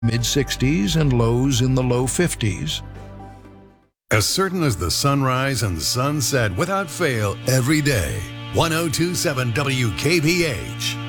mid-60s and lows in the low 50s. As certain as the sunrise and sunset without fail every day. 1027 WKBH.